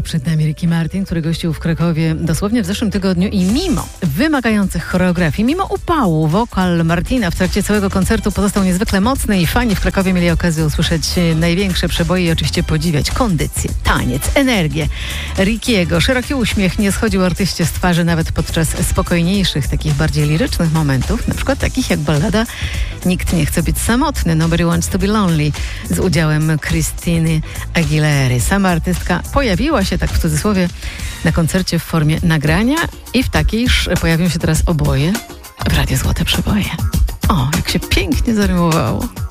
przed nami Ricky Martin, który gościł w Krakowie dosłownie w zeszłym tygodniu i mimo wymagających choreografii, mimo upału, wokal Martina w trakcie całego koncertu pozostał niezwykle mocny i fani w Krakowie mieli okazję usłyszeć największe przeboje i oczywiście podziwiać kondycję, taniec, energię Rickiego. Szeroki uśmiech nie schodził artyście z twarzy nawet podczas spokojniejszych, takich bardziej lirycznych momentów, na przykład takich jak ballada Nikt nie chce być samotny, Nobody Wants to be Lonely z udziałem Christiny Aguilery. Sama artystka pojawiła się, tak w cudzysłowie, na koncercie w formie nagrania i w takież pojawią się teraz oboje w Radiu Złote Przeboje. O, jak się pięknie zarymowało.